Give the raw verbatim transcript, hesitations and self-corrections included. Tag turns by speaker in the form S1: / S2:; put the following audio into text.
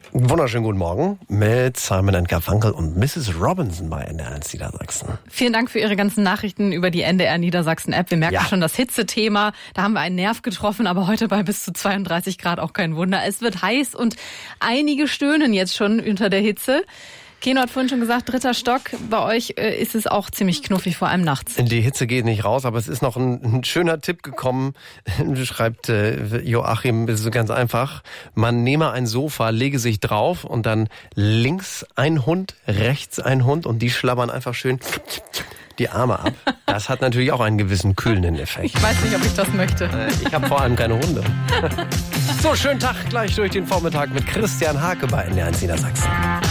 S1: Wunderschönen guten Morgen mit Simon and Garfunkel und Missus Robinson bei N D R eins Niedersachsen.
S2: Vielen Dank für Ihre ganzen Nachrichten über die N D R Niedersachsen App. Wir merken ja schon das Hitzethema. Da haben wir einen Nerv getroffen, aber heute bei bis zu zweiunddreißig Grad auch kein Wunder. Es wird heiß und einige stöhnen jetzt schon unter der Hitze. Keno hat vorhin schon gesagt, dritter Stock. Bei euch äh, ist es auch ziemlich knuffig, vor allem nachts.
S1: Die Hitze geht nicht raus, aber es ist noch ein, ein schöner Tipp gekommen. Schreibt äh, Joachim, das ist so ganz einfach. Man nehme ein Sofa, lege sich drauf und dann links ein Hund, rechts ein Hund und die schlabbern einfach schön die Arme ab. Das hat natürlich auch einen gewissen kühlenden Effekt.
S2: Ich weiß nicht, ob ich das möchte.
S1: Äh, ich habe vor allem keine Hunde. So, schönen Tag gleich durch den Vormittag mit Christian Hake bei N D R eins Niedersachsen.